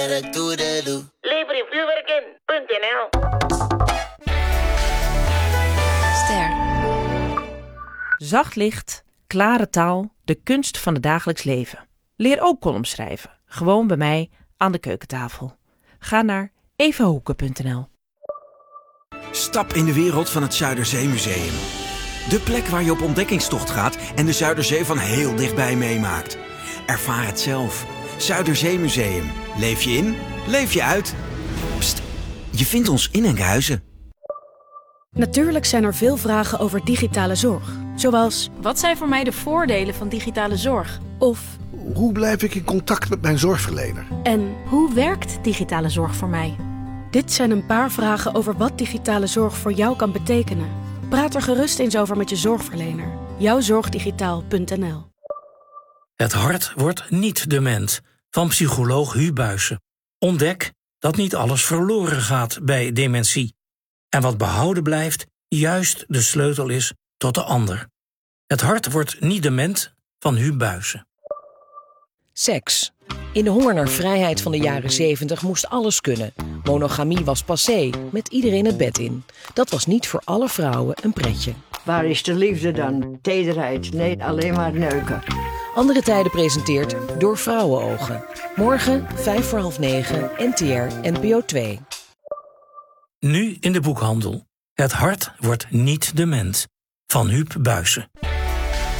Levervuurwerken.nl. Ster. Zacht licht, klare taal, de kunst van het dagelijks leven. Leer ook columns schrijven, gewoon bij mij aan de keukentafel. Ga naar evahoeken.nl. Stap in de wereld van het Zuiderzeemuseum. De plek waar je op ontdekkingstocht gaat en de Zuiderzee van heel dichtbij meemaakt. Ervaar het zelf. Zuiderzeemuseum. Leef je in, leef je uit. Pst, je vindt ons in Enkhuizen. Natuurlijk zijn er veel vragen over digitale zorg. Zoals, Wat zijn voor mij de voordelen van digitale zorg? of, Hoe blijf ik in contact met mijn zorgverlener? en Hoe werkt digitale zorg voor mij? dit zijn een paar vragen over wat digitale zorg voor jou kan betekenen. Praat er gerust eens over met je zorgverlener. Jouwzorgdigitaal.nl. Het hart wordt niet dement, van psycholoog Huub Buijsen. Ontdek dat niet alles verloren gaat bij dementie. En wat behouden blijft, juist de sleutel is tot de ander. Het hart wordt niet dement, van Huub Buijsen. Seks. In de honger naar vrijheid van de jaren 70 moest alles kunnen. Monogamie was passé, met iedereen het bed in. Dat was niet voor alle vrouwen een pretje. Waar is de liefde dan? Tederheid? Nee, alleen maar neuken. Andere Tijden presenteert Door Vrouwenogen. Morgen 8:55, NTR, NPO 2. Nu in de boekhandel. Het hart wordt niet dement, van Huub Buijsen.